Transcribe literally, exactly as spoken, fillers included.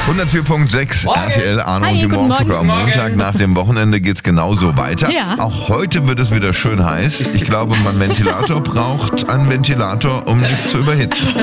hundertvier Komma sechs R T L, Arno und die guten Morgenzucker. Am Morgen. Montag nach dem Wochenende geht's genauso weiter. Ja. Auch heute wird es wieder schön heiß. Ich glaube, mein Ventilator braucht einen Ventilator, um nicht zu überhitzen.